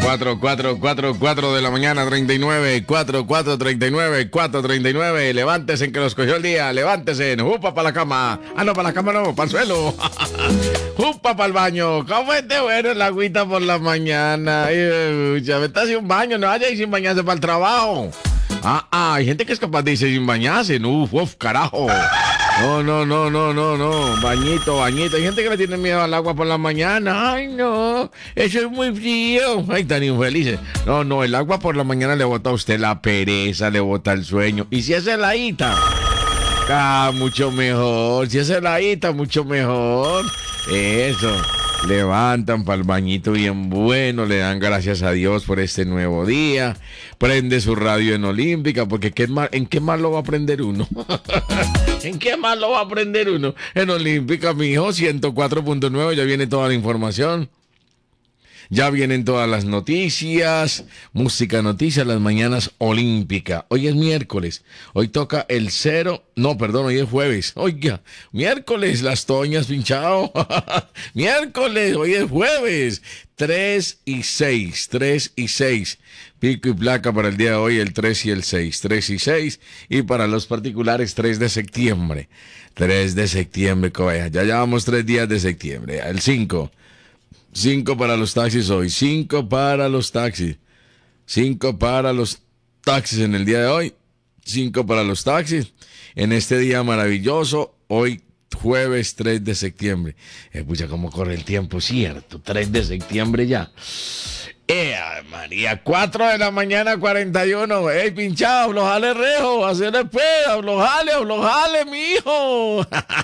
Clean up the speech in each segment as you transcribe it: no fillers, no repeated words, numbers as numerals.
4 de la mañana, 39, 4:39. Levántese que los cogió el día, levántese, jupa para la cama. Ah, no, para la cama no, para el suelo. Jupa para el baño. ¿Cómo esté bueno la agüita por la mañana? Ay, ya me está haciendo un baño, no vaya a ir sin bañarse para el trabajo. Hay gente que es capaz de irse sin bañarse. Uf, carajo. No. Bañito. Hay gente que le tiene miedo al agua por la mañana. Ay, no. Eso es muy frío. Ay, tan infelices. No. El agua por la mañana le bota a usted la pereza, le bota el sueño. Y si es heladita, mucho mejor. Si es heladita, mucho mejor. Eso. Levantan para el bañito bien bueno, le dan gracias a Dios por este nuevo día, prende su radio en Olímpica, porque ¿en qué más lo va a aprender uno? ¿En qué más lo va a aprender uno? En Olímpica, mijo, 104.9, ya viene toda la información. Ya vienen todas las noticias, música, noticias, las mañanas Olímpica. Hoy es miércoles, hoy toca el hoy es jueves. Oiga, miércoles, las toñas pinchado. Miércoles, hoy es jueves. 3 y 6. Pico y placa para el día de hoy, el 3 y el 6. 3 y 6. Y para los particulares, 3 de septiembre. 3 de septiembre, cobeja. Ya llevamos 3 días de septiembre. El 5. 5 para los taxis hoy, 5 para los taxis. 5 para los taxis en el día de hoy, 5 para los taxis. En este día maravilloso, hoy jueves 3 de septiembre. Pucha, cómo corre el tiempo, cierto, 3 de septiembre ya. María, 4 de la mañana, 41. Ey, pinchado, aflojale rejo, hacerle peda, aflojale, mijo.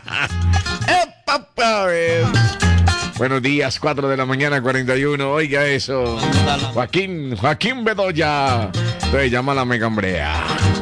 Papá, buenos días, 4 de la mañana, 41. Oiga eso. Joaquín Bedoya. Entonces llama a la megambrea.